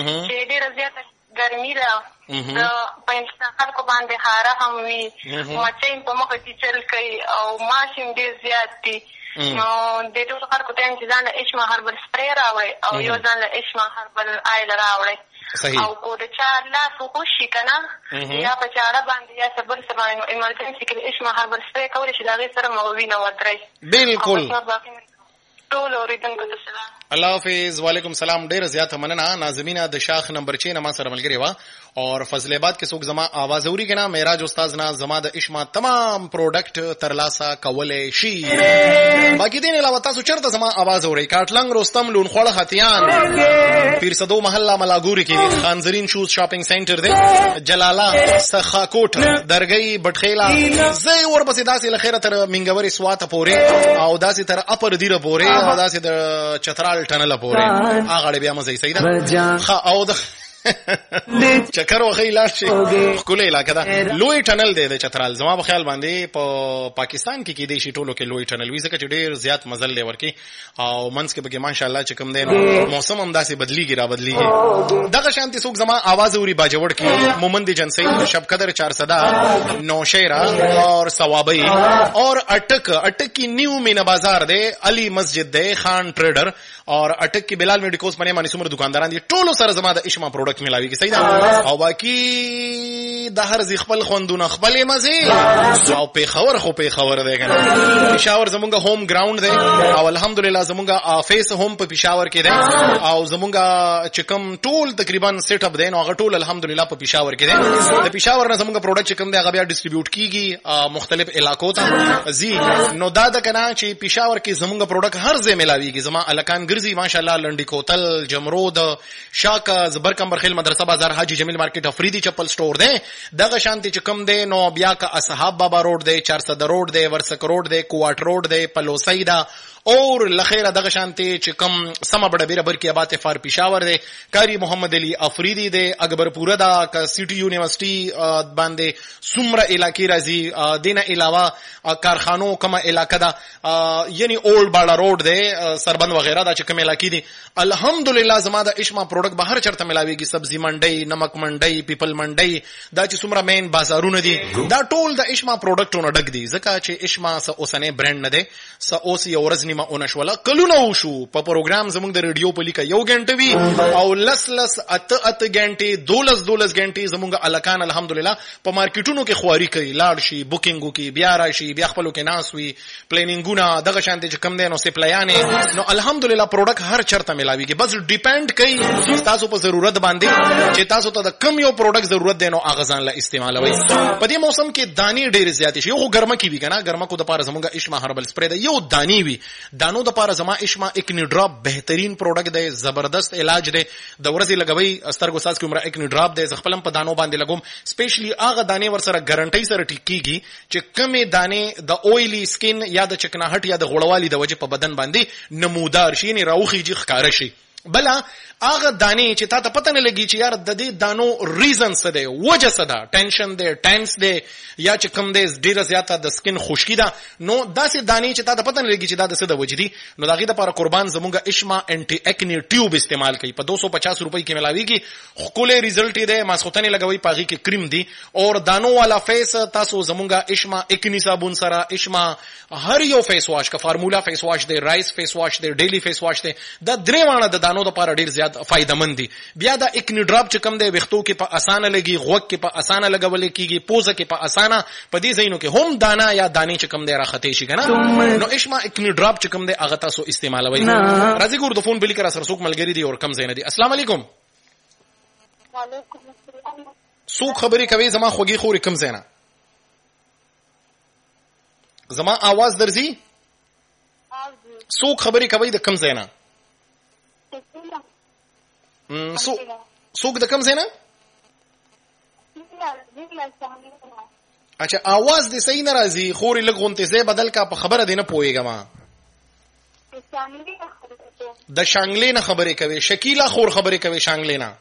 چې ډېره زیاته ګرمي ده په انسان خلکو باندې حاره هم وي مچۍ په مخه کې چل کوي او ماش هم ډېر زیات دي نو د ټولو خلکو ته چې ځان له اشما هربل سپری راوړئ او یو ځان له اشما هربل آیل راوړئ او کو د چا لاس وخوشي که نه یا په چاړه باندې یا څه بل څه باندې نو ایمرجنسي کې د اشما هربل سپری کولی شي د هغې سره مو وینه ودرئ بالکل ټول اورېدونکو ته سلام. الله حافظ. وعلیکم سلام. ډیره زیاته مننه. ناظمینه د شاخ نمبر 6 ما سره ملګری وا اور فضل آباد کې څوک زما आवाज اوري کنه معراج استاد نه زما د اشما تمام پروډکټ ترلاسه کولای شي. باقی دین علاوه تاسو چرته زما आवाज اوري کاټلنګ رستم لون خوړه هتیان پیرسدو محله ملاګوري کې خانزرین شوز شاپینګ سنټر دی جلاله سخاکوټ درګي بټخیلا زي ور پسې داسې لخيره تر منګوري سواته پورې او داسې تر اپر دیره پورې او داسې د چترال ټنل پورې هغه بیا مزه سیدا خ او د چکر وخی لاشي خولې علاقه ده لوی ټنل دی د چترال زما په خیال باندې په پاکستان کې کې دی شي ټولو کې لوی ټنل وي ځکه چې ډېر زیات مزل دی ورکی او منځ کې به ماشاءالله چې کوم دی موسم هم داسې بدلیږي را بدلیږي دغه شانتي څوک زما आवाज اوري باجوړ کې مومند جنسي شب قدر 400 نوشیرا اور ثوابی اور اٹک کی نیو مینا بازار دی علی مسجد دی خان ټریډر اور اٹک کی بلال میډیکوز باندې باندې څومره دکانداران دي ټولو سره زما د اشما پروډکټ ملاوي کی صحیح ده او باقی د هر ځ خپل خوندونه خپل مزه او په خبر ده کنه پېښور زمونږ هوم ګراوند دی او الحمدلله زمونږ افیس هم په پېښور کې دی او زمونږ چکم ټول تقریبا سیټ اپ دی نو هغه ټول الحمدلله په پېښور کې دی د پېښور نه زمونږ پروډکټ چکم دی هغه بیا ډیسټریبیوټ کیږي مختلف علاقو ته زی نو دا د کنه چې پېښور کې زمونږ پروډکټ هر ځای ملاويږي زما الکان ګرځي ماشاءالله لنډی کوتل جمرود شاکا زبرکمبر خیل مدرسه بازار حاجی جمیل مارکیټ افریدی چپل سٹور دی دغه شانتی چکم دی نو بیا کا اصحاب بابا روډ دی 400 روډ دی ورسک روډ دی کوارټ روډ دی پلوسیدا اور لخیره دغه شانتی چکم سم بڑا بیره بر کی آباد فار پېښور دی کاری محمد علی افریدی دی اکبرپور دا کا سٹی یونیورسيټي باندې سمره علاقې راځي دینه علاوه کارخانو کما علاقه دا یعنی اولډ باډا روډ دی سربند وغیرہ دا چکم علاقې دي الحمدلله زما د اشما پروډکټ بهر چرته ملاويږي سبزی منډي نمک منډي پیپل منډي دا چې سمره مین بازارونه دي دا ټول د اشما پروډکټونه ډک دي ځکه چې اشما س اوسنه برند نه دی س اوس یو ورځ ما اونشولا کلونه وشو په پروګرام زموږ د ریډیو په لیکه 1 غنټه وی او لس ات غنټه 12 غنټه زموږ الکان الحمدلله په مارکیټونو کې خواري کوي لاړ شي بوکینګو کې بیا راشي بیا خپلو کې ناس وی پلانینګونه دغه شانته چې کم دي نو سپلایانه نو الحمدلله پروډکټ هر چرته ملاويږي بس ډیپند کوي تاسو په ضرورت باندې چې تاسو ته د کم یو پروډکټ ضرورت دی نو هغه ځان له استعمالوي په دې موسم کې دانی ډېر زیات شي یو ګرمه کې وی کنه ګرمه کو د پاره زموږ اشما هربل سپری دی یو دانی وی دانو د پاره زما اشما اکنی ډراپ بهترین پروډکټ دی زبردست علاج دی د ورځې لګوي سترګو ساس کې عمره اکنی ډراپ دی زخپلم په دانو باندې لګوم سپیشلی هغه دانه ور سره ګارانټي سره ټیکيږي چې کمه دانه د اویلی سکین یا د چکناهټ یا د غوړوالي د وجه په بدن باندې نمودار شي نه راوخي جی ښکار شي بلا هغه دانی چې تا ته پته نه لګي چې یار د دې دانو ریزن څه دی وجه څه ده ټینشن دی ټینس دی یا چې کم دی ډیره زیاته د سکین خشکی ده نو داسې دانی چې تا ته پته نه لګي چې دا د څه د وجه دي نو دغه لپاره قربان زموږه اشما انټي اکنی ټیوب استعمال کوي په 250 روپۍ کې ملاويږي خپل ریزلټ دی ماسختنی لګوي پاغي کې کریم دی اور دانو والا فیس تاسو زموږه اشما اکنی صابون سره اشما هر یو فیس واش کا فارمولا فیس واش دی رایس فیس واش دی ډیلی فیس واش دی دا درې وانه د دانو د لپاره ډیر زیات فائدہ مند دي بیا دا اکنی ډراپ چې کم دی وختو کې په اسانه لګي غوږ کې په اسانه لګول کېږي پوزه کې په اسانه په دې ځایونو کې هم دانا یا دانی چې کم دی راخته شي کنه نو اشما اکنی ډراپ چې کم دی هغه تاسو استعمالوي راځي ګور د فون بلی کرا سره څوک ملګری دی اور کم زین دي السلام علیکم وعلیکم السلام څوک خبري کوي زما خوږی خوري کم زینا زما आवाज درځي څوک خبري کوي د کم زینا څوک د کم زینا اچھا आवाज دې صحیح ناراضي خوري لګونته زه بدل کا په خبره دینه پويګم د شانګلې نه خبرې کوي شکیلا خور خبرې کوي شانګلې نه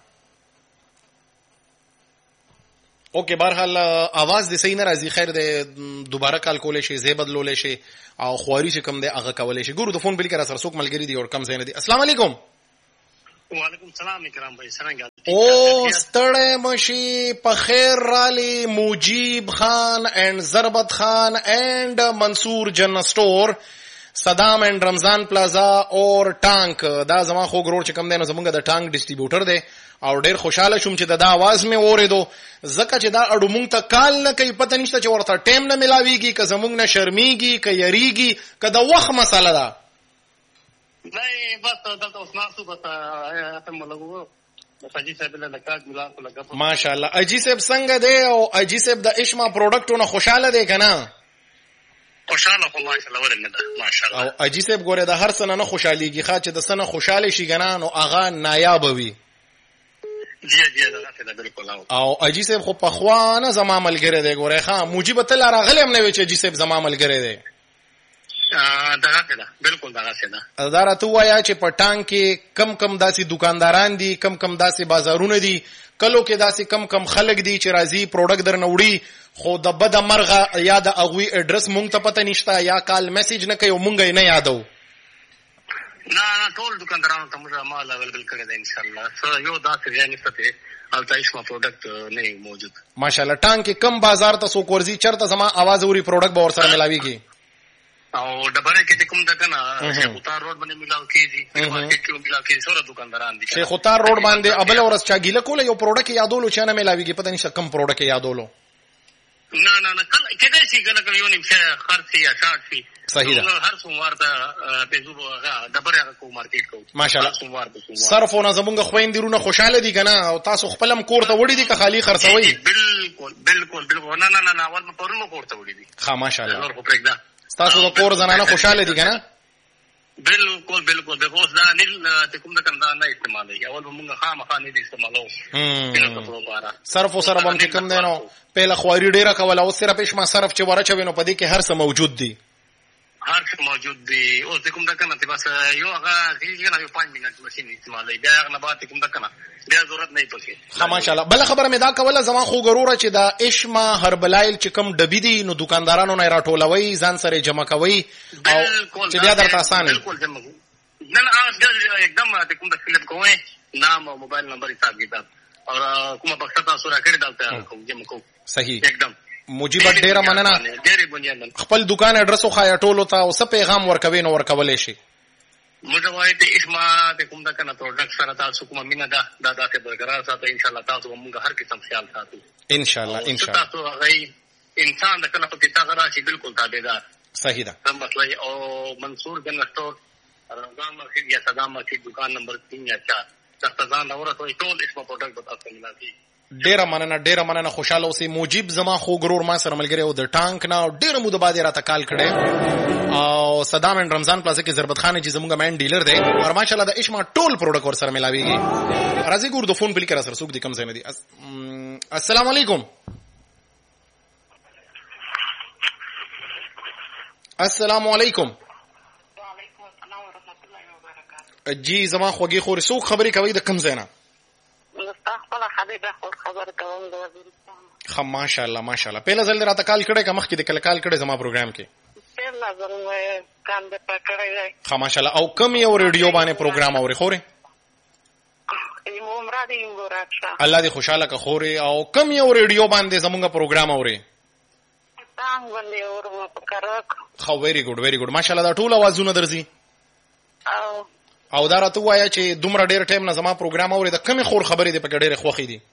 اوکے بهرحال आवाज دې صحیح ناراضي خیر دې دوباره کال کولې شي زه بدلولې شي او خواري چې کم دې هغه کولې شي ګورو د فون بل کرا سره څوک ملګری دي اور کم زین دي السلام علیکم وعلیکم السلام اکرام بھائی څنګه او ستړی مشي په خیر رالی مجیب خان اینڈ ضربت خان اینڈ منصور جنرل سٹور صدام اینڈ رمضان پلازا اور ټانک دا زما خو ګرور چې کم دی نو زمونږ د ټانک ډسټریبیوټر دی او ډیر خوشاله شوم چې دا आवाज مې اوریدو ځکه چې دا اډو مونږ ته کال نه کوي پته نشته چې ورته ټیم نه ملاويږي که زمونږ نه شرمېږي که یریږي که د وخت مسله ده نه بس دلته اوس ناسو بس ته ملګرو اجي صاحب له لکات ملان کو لګا ماشاءالله اجي صاحب څنګه دی او اجي صاحب د اشما پروډکټونو خوشاله دی کنه خوشاله خو ماشاءالله ورنه ماشاءالله او اجي صاحب ګوره د هر څه نه خوشاليږي خا چې د سنه خوشاله شي کنه نو اغا نایاب وي جی دا بالکل او اجي صاحب خو په خوانه زما ملګری دی ګوره ښا موجب تل راغلی هم نه وی چې اجي صاحب زما ملګری دی دا بالکل دا څه دا راته وایا چې په ټانک کې کم کم داسې دکانداران دي کم کم داسې بازارونه دي کلو کې داسې کم کم خلک دي چې راځي پروډکټ درنه وړي خو د بد مرغه یا د اغوی اډرس مونږ ته پته نشته یا کال میسج نه کوي مونږ یې نه یادو نه ټول دکاندارانو ته موږ مال اویلیبل کړی دی ان شاء الله سو یو داسې ځای نشته او تاسو پروډکټ نه موجود ماشاءالله ټانک کې کم بازار ته سو کورزي چرته زما आवाज اوري پروډکټ به ور سره ملاويږي او ډبره کې کوم د کنه شیخ اتار روډ باندې ملاو کیږي مارکیټ کې ملاو کیږي سره دکانداران دي شیخ اتار روډ باندې ابل ورس چا ګیله کوله یو پروډکټ یادولو چې نه ملاويږي پته نشته کم پروډکټ یادولو نه کله چې کنه یو نیم خرڅ یا شارټ شي صحیح ده هر سوموار ته پیزو ډبره کو مارکیټ کو ماشاءالله صرفونه زمونږ خويندرونه خوشاله دي کنه او تاسو خپلم کور ته وړي دي که خالی خرڅوي بالکل نه اول په پرونو کور ته وړي دي ها ماشاءالله تاسو د کور زنانه خوشاله دي کنه بالکل د اوس دا نه کوم د کنده نه استعمالوي اول موږ خامخا نه دي استعمالو صرف او صرف هم کوم دی نو په لخواري ډیره کول او صرف اشما صرف چې ورچوي نو پدې کې هر څه موجود دي موجود دي اوس کوم د کنه بس یو هغه کیږي نه 5 منټ ماشين استعمالوي بیا نه بعد کوم د کنه بیا ضرورت نه پوښي ها ماشاءالله بل خبره مې دا کوله زما خو ضروره چې دا اشما هربلایل چې کوم ډبې دي نو دکاندارانو نه راټولوي ځان سره جمع کوي او چې بیا درته آسان بالکل نه एकदम کوم د فلپ کوی نام او موبایل نمبر حساب کتاب او کومه بخښه تاسو راکړی دلته کوم جمع کو صحیح एकदम مجيب ډیره مننه ډیره بنیاد خپل دکان اډرس خو یا ټولو ته او څه پیغام ورکوي نو ورکولې شي مجوای ته اسما ته کوم دا کنه پروډکټ سره تاسو کومه مینا دا ته برقرار ساتو ان شاء الله تاسو موږ هر قسم خیال ساتو ان شاء الله تاسو غي انسان د کله په کتاب راشي بالکل تابعدار صحیح ده مطلب او منصور جنرل سٹور رمضان مسجد یا صدام مسجد دکان نمبر 3 یا 4 تختزان اورته ټول اسما پروډکټ به تاسو ملاتي ډیره مننه خوشاله اوسې موجب زما خو ګرور ما سره ملګری او د ټانک نه ډیره مو د باندې راته کال کړي او صدام ان رمضان پلازا کې ضربت خان چې زموږ مین ډیلر دی او ماشاءالله د اشما ټول پروډکټ ور سره ملاويږي راځي ګور د فون په لیکره سره سوق دي کم ځای نه دي السلام علیکم السلام علیکم وعلیکم السلام ورحمۃ اللہ وبرکاتہ جی زما خوږی خور سوق خبرې کوي د کم ځای نه مستقبل حبیبه خبر کوم د وزیرستان خو ماشاءالله پهله ځل راته کال کړي که مخکې د کال کړي زما پروګرام کې پهله ځل مې کال د پکړی دی خو ماشاءالله او کم یو ریډیو باندې پروګرام اوري خوري عمره دی ورکشه الله دې خوشاله که خوري او کم یو ریډیو باندې زمونږ پروګرام اوري څنګه باندې اورم پکړک خو ویری ګډ ماشاءالله دا ټول आवाजونه درځي او دا راته وایا چې دومره ډیر ټایم نه زما پروګرام اوري د کمی خور خبرې د پکې ډېرې خوخي دي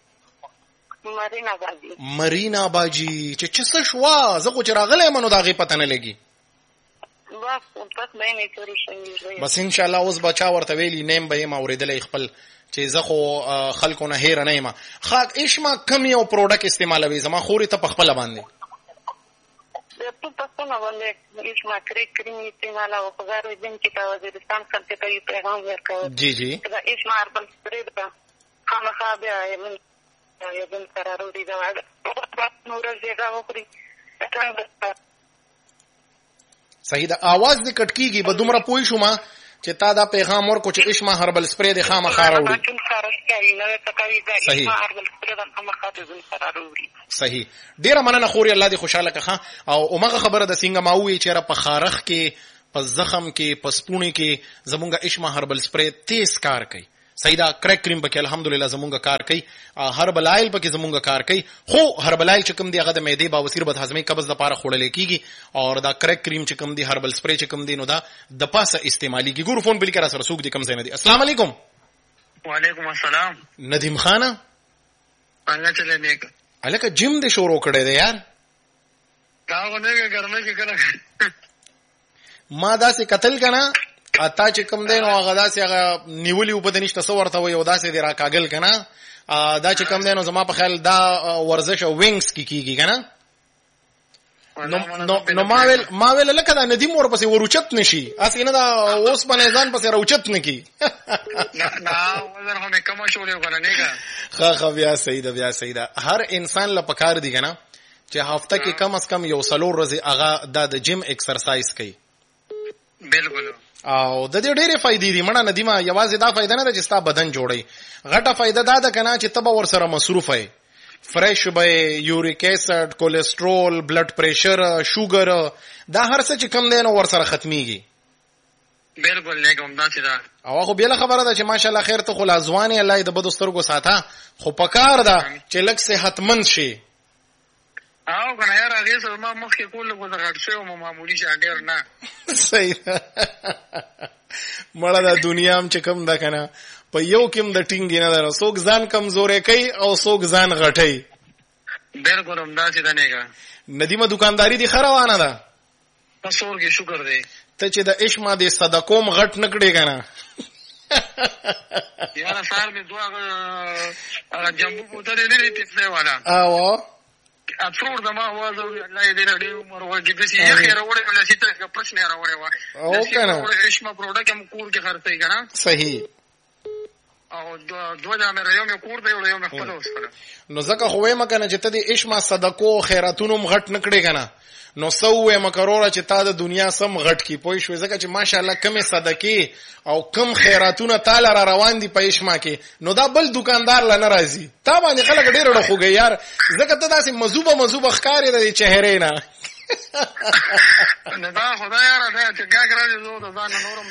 مرینا باجی چې څه شوا زه خو چې راغلی منو دا غي پته نه لګي بس ان شاء الله اوس بچا ورته ویلی نیم به ما اوریدلې خپل چې زه خو خلکو نه هیر نه یم خاک اشما کم یو پروډکټ استعمالوي زما خوري ته په خپل باندې تو پسونه باندې اشما کریم استعمال او خبرو دین چې په وزیرستان څخه ته یو پیغام ورکړ جی دا اشما هربل سپری ده خامخا بیا یو دن قرارو دي دا نور زیاده وکړي صحیح دا आवाज دې کټ کیږي به دومره پوي شو ما چې تا دا پیغام ورکو چې اشما هربل سپری ده خامخا راوړي صحیح ډیره مننه خوري الله دې خوشاله کړه او مغه خبره د سنگ ماوي چې را په خارخ کې په زخم کې په سپونی کې زمونږه اشما هربل سپری تیز کار کوي سیدا کریک کریم پکې الحمدلله زمونږ کار کوي هربل آیل پکې زمونږ کار کوي خو هربل آیل چې کوم دی هغه د معدې باوسیر بد هضمي قبض لپاره خوړل کیږي او دا کریک کریم چې کوم دی هربل سپری چې کوم دی نو دا د پاسه استعمالي کی ګور فون بل کرا سره سوق دي کم زینه دي السلام علیکم وعلیکم السلام ندیم خان څنګه چلې نیک الکه جیم دې شروع کړی دی یار دا ونه ګرمه کې کړه ما دا سه قتل کنا اتا چې کوم دی نو هغه دا سه هغه نیولې په دنيشته سو ورته وي او دا سه دی را کاګل کنا دا چې کوم دی نو زما په خیال دا ورزش او وینګز کیږي کنه نو ما ویل لکه دا ندیم ور پسې ورچت نشي اسینه دا اوس باندې ځان پسې روچت نکی نه وزر هم کم شولې کنه نه خا بیا سیدا هر انسان له پکار دی کنه چې هفته کې کم از کم یو سلور ورځې هغه د جیم ایکسرسایز کوي بالکل او د دې ډېرې فائدې دي مړه ندیمه یوازې دا فائدہ نه ده چې ستا بدن جوړي غټه فائدہ دا ده کنه چې تبه ور سره مصروف وي فرش به یوریک ایسډ کولیسټرول بلډ پریشر شوګر دا هر څه چې کم دی نو ور سره ختميږي بالکل نه کوم دا چې دا او خو بیا خبره ده چې ماشاءالله خیر ته خلا ځواني الله دې بدو سترګو ساته خو پکار ده چې لک صحتمند شي او کنه یار هغه سره ما مخ کې کول کو زغړ شو معمولی شه ډیر نه صحیح مړه د دنیا هم چې کم ده کنه په یو کېم د ټینګ نه ده څوک ځان کمزورې کوي او څوک ځان غټي بالکل هم دا چې دا نه کا ندیمه دکانداری دي خروانه ده تاسو کې شکر دی ته چې د اشما د صدقوم غټ نکړې کنه یاره سار می دوه هغه جنبو بوتل نه دي څه والا او افرور دما आवाज الله دې لري عمر وګړي د سي خیر وړي ولا سي ته پرشن راوړي وا او کنه اشما پروډکټ هم کور کې خرڅي کنه صحیح او دوه د امر یو می کور دی او یو می خپل وسره نو زکه خو وایم کنه چې ته د اشما صدقو خیراتونو غټ نکړې کنه نو سوې مکروره چې تا د دنیا سم غټ کی پوي شو زکه چې ماشاءالله کمه صدقې او کم خیراتونه تعالی را روان دي په اشما کې نو دا بل دکاندار لا ناراضي تا باندې خلک ډېر ډخوږي یار زکه ته داسې مزوبه ښکارې د چهره نه نه دا خدای را ده چې ګاګرا زو د ځان نورم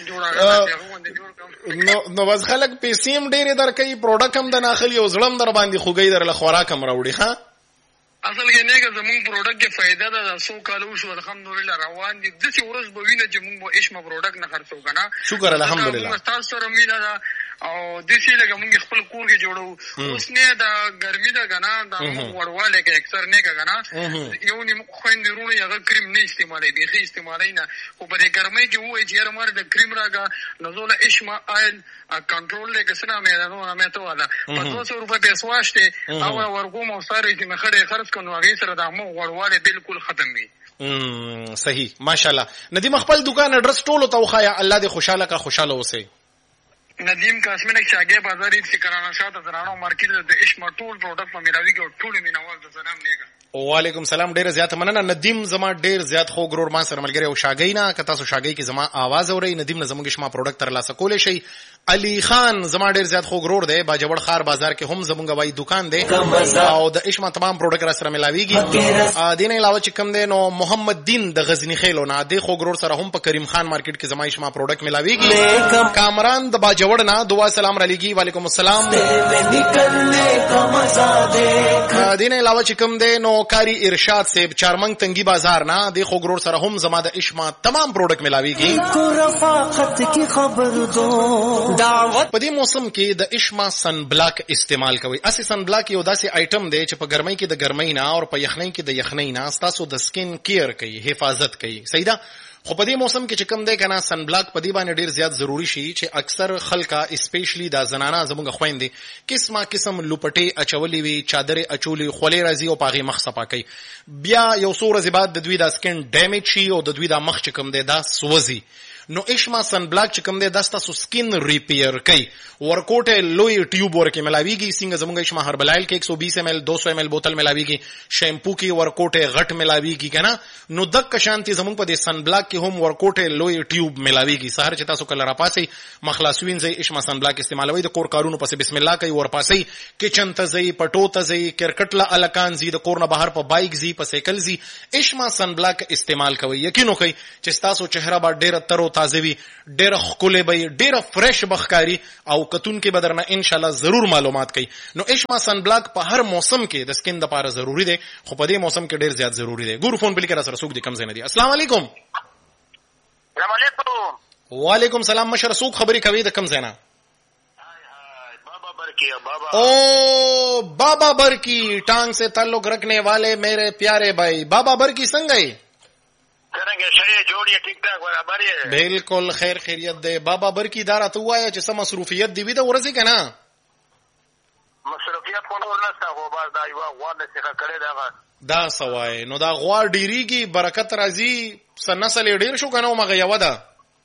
جوړا نو بس خلک پیسې ډېر درکې پروډکټ هم د ناخلی او زړم در باندې خوګي در له خوراک هم راوړي ها اصل کې نه که زمون پروډکټ کې فائدہ ده سو کالو شو الحمدلله روان دي د څه ورځ به ویني چې موږ اشما پروډکټ نه خرڅو کنه شکر الحمدلله تاسو سره مینا ده او د دې لګه موږ خپل کور کې جوړو اوس نه دا ګرمي ده کنه دا وړواله کې اکثر نه کنه یو نیم خويندې رونه یو کریم نه استعمالي دي خي استعمالي نه او په دې ګرمۍ کې وای چې مر د کریم راګه نزول اشما آیل کنټرول له کسنه مې دا نو مې ته والا په 200 روپے پیسې واشته او ورغوم او ساره چې مخړې خرڅ کنو هغه سره د مو وړواله بالکل ختم وي صحیح ماشاءالله ندیم خپل دکان اډرس ټولو ته وخایا الله دې خوشاله کا خوشاله اوسه ندیم کاسمټک شاګه بازار کې کرانا شاته درانو مارکیټ د اشما ټول پروډکټ په میراوي کې ټول مینوال د سلام نیګه وعلیکم سلام ډیر زیات مننه ندیم زما ډیر زیات خو ګرور ما سره ملګری او شاګی نه که تاسو شاګی کې زما आवाज اورئ ندیم زموږ شما پروډکټ تر لاسه کولې شي علي خان زما ډیر زیات خو ګرور دی باجوړ خار بازار کې هم زموږ وای دکان دی او د اشما تمام پروډکټ را سره ملاويږي دین علاوه چې کوم دی نو محمد دین د غزنی خیلو نه د خو ګرور سره هم په کریم خان مارکیټ کې زما اشما پروډکټ ملاويږي کامران د باجوړ نه دعا سلام علیکم وعلیکم السلام دین علاوه چې کوم دی نو کاری ارشاد صاحب چارمنګ تنګي بازار نه د خو ګرور سره هم زما د اشما تمام پروډکټ ملاويږي کو رفاقت کی خبر دو دعوت په دې موسم کې د اشما سن بلاک استعمال کوي اسی سن بلاک یو داسې آیټم دی چې په ګرمۍ کې د ګرمۍ نه او په یخنۍ کې د یخنۍ نه تاسو د سکین کیر کوي حفاظت کوي صحیح ده خو په دې موسم کې چې کم دی کنه سن بلاک په دې باندې ډیر زیات ضروری شي چې اکثر خلکا اسپیشلی دا زنانه زموږ خويندې قسم لوپټي اچولې وي چادر اچولې خولې راځي او پاغي مخ صفا کوي بیا یو څو ورځې بعد د دوی دا سکین ډیمیج شي او د دوی دا مخ چې کم دی دا سوځي نو اشما سن بلاک چې کوم دی داستا سو سکین ریپیر کوي ورکوټه لوی ټیوب ورکه ملاویږي څنګه زمونږ اشما هربلایل کې 120 ml 200 ml بوتل ملاویږي شیمپو کې ورکوټه غټ ملاویږي کنه نو دک شانتي زمونږ په دې سن بلاک کې هم ورکوټه لوی ټیوب ملاویږي سحر چې تاسو کله را پاسي مخلاصوین زي اشما سن بلاک استعمالوي د کور کارونو پس بسم الله کوي ور پاسي کچن ته زي پټو ته زي کرکټ لا الکان زي د کور نه بهر په بایک زي په سایکل زي اشما سن بلاک استعمال کوي یقینو کوي چې تاسو چهره با ډېر تر تازه وي ډېر خولي به ډېر فرش بخکاری او کتون کې بدرنه ان شاء الله ضرور معلومات کوي نو اشما سن بلاک په هر موسم کې د سکین د لپاره ضروری دی خو په دې موسم کې ډېر زیات ضروری دی ګور فون بل کې را سره سوق دي کم زنه دي السلام علیکم السلام علیکم وعلیکم سلام مشر سوق خبري کوي د کم زنه بابا او بابا برکی ٹانگ سے تعلق رکھنے والے میرے پیارے بھائی بابا برکی سنگئی بالکل خیر خیریت دے بابا برکی دارا تو آیا چې سم مصروفیت دی وی دا ورسی کنا مصروفیت کو نور نستا هو باز دا یو غوا د څخه کړي دا سوای نو دا غوا ډیریږي برکت راځي سنسل ډیر شو کنه مغه یو ده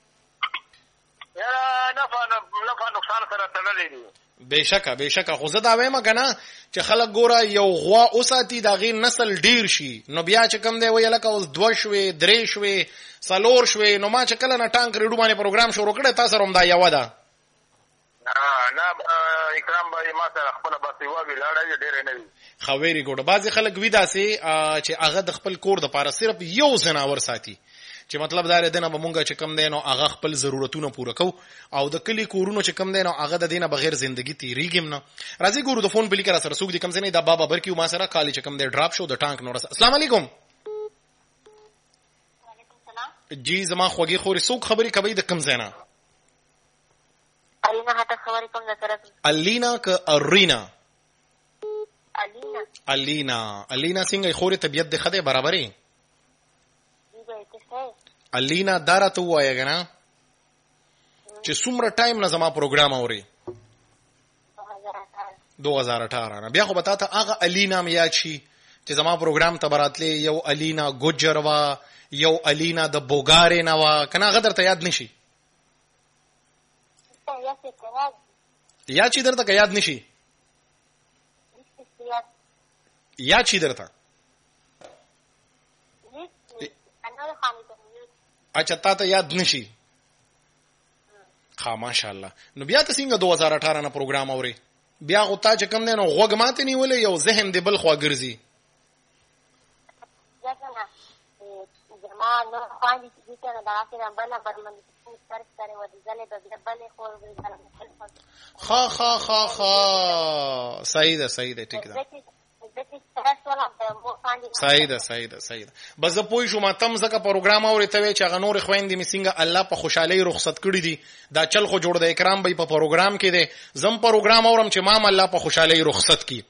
یا نفع نقصان سره تړلې دي بشکه خو زه دا وایم کنه چې خلک ګوره یو غوا اوساتی دا غي نسل ډیر شي نو بیا چې کم دی وای لکه اوس 2 شوي 3 شوي 4 شوي نو ما چې کله نه ټانک ریډو باندې پروګرام شروع کړی تاسو روم دا یو ده نه اکرام به ما سره خپل بس یو وی لاړی ډیر نه وي خويري ګوره بعضی خلک ودا سي چې هغه د خپل کور د پاره صرف یو زناور ساتي چې مطلب دا دینه به مونږه چې کم دینو هغه خپل ضرورتونه پوره کو او د کلی کورونو چې کم دینو هغه د دینه بغیر ژوندۍ تیریږم نه راځي ګورو د فون بلی کرا سره سوق دي کم زنه دا بابا برکیو ما سره کالی چې کم دی ډراپ شو د ټانک نور السلام علیکم وعلیکم السلام جی زما خوږی خوري سوق خبري کوي د کم زنه الینا هته خبرې کوم د طرف الینا ک ارینا الینا څنګه خوري طبيعت د خده برابرې الینا دارا ته وایې کنه چې څومره ټایم نه زما پروګرام اوري 2018 نه بیا خو بتا ته هغه الینا میا چی چې زما پروګرام ته براتلې یو الینا ګوجر وا یو الینا د بوګارې نه وا کنه غدر ته یاد نشي یا چی درته یاد نشي یا چی درته اچھا تا ته یاد نشي ها ماشاءالله نو بیا ته څنګه 2018 نه پروګرام اوري بیا غوتا چې کم دی نو غوګ ماته نیولې یو ذهن دی بل خوا ګرځي ها صحیح ده ټیک ده صحیح ده بس زه پوه شوم تم زکه پروګرام اوري ته چې غنور خويندې می څنګه الله په خوشحالي رخصت کړی دي دا چل خو جوړ د اکرام به په پروګرام کې دي زم پروګرام اورم چې ما الله په خوشحالي رخصت کی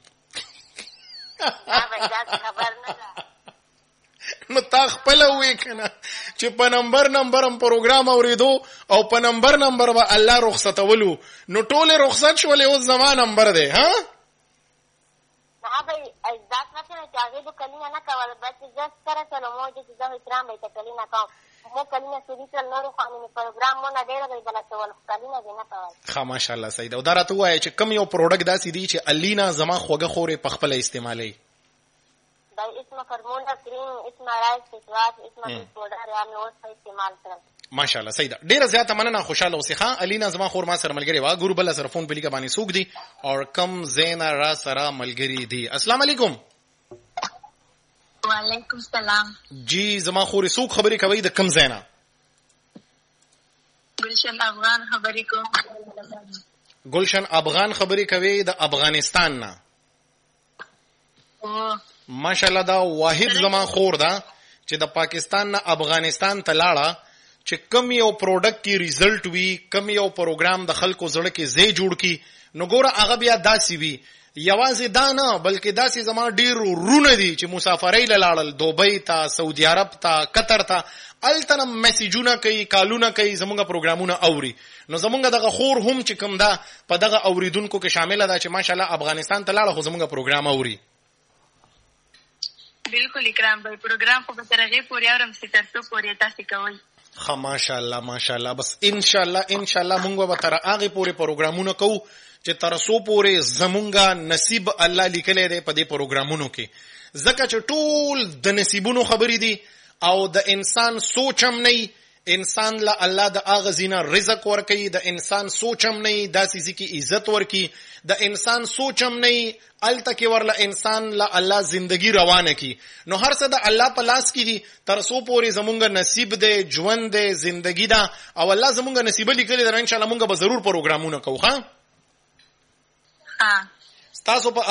نو تا خپل وې کنه چې په نمبر هم پروګرام اوریدو او په نمبر به الله رخصتولو نو ټول رخصت شولې او زمان نمبر دی ها صحابه ازداد مثلا چې هغه کلینا نه کول بس جست سره سره مو چې زه احترام به کلینا کوم مو کلینا سړي سره نور قانوني پروګرام مو نه ډیر دی بل څه ول کلینا نه کول ها ماشاءالله سید او دا راته وایي چې کم یو پروډکټ داسې دی چې الینا زما خوګه خورې په خپل استعمالي دا اسمه فرمولا کریم اسمه رایس فیسواش اسمه پودر یا مې اوس استعمال کړم ماشاءالله سید ډیره زیاته مننه خوشاله اوسه الینا زما خور ما سره ملګری وا ګور بل سره فون په لیکه باندې سوق دی او کم زینا را سره ملګری دی السلام علیکم وعلیکم السلام جی زما خور سوق خبري کوي د کم زینا گلشن افغان خبري کوم گلشن افغان خبري کوي د افغانستان نه ماشاءالله دا واحد زما خور دا چې د پاکستان نه افغانستان ته لاړه چې کم یو پروډکټ کی ریزلټ وی کم یو پروګرام د خلکو زړه کې زی جوړ کی نو ګوره هغه بیا داسې وی یوازې دا نه بلکې داسې زما ډیر رونه دي چې مسافرۍ لاړل دوبۍ ته سعودي عرب ته قطر ته التنه میسجونه کوي کالونه کوي زموږه پروګرامونه اوري نو زموږه دغه خور هم چې کوم دا په دغه اوریدونکو کې شامل ده چې ماشاءالله افغانستان ته لاړه خو زموږه پروګرام اوري بالکل اکرام بھائی پروګرام خو به ترغه پورې اورم چې تاسو پورې تاسو کوي خا ماشاءالله بس ان شاء الله مونږ به تر هغه پورې پروګرامونه کوو چې تر سو پورې زمونږه نصیب الله لیکلې ده په دې پروګرامونو کې ځکه چې ټول د نصیبونو خبرې دي او د انسان سوچ هم نه انسان له الله د اغه زینه رزق ورکي، د انسان سوچم نه داسې ځکه عزت ورکي، د انسان سوچم نه الته کې ورله انسان له الله زندگی روانه کی. نو هر څه د الله په لاس کې دي، تر څو پورې زمونږ نصیب دی، ژوند دی، زندگی ده، او الله زمونږ نصیب لیکلی ده. ان شاء الله مونږ به ضرور پروګرامونه کوو. ها تاسو په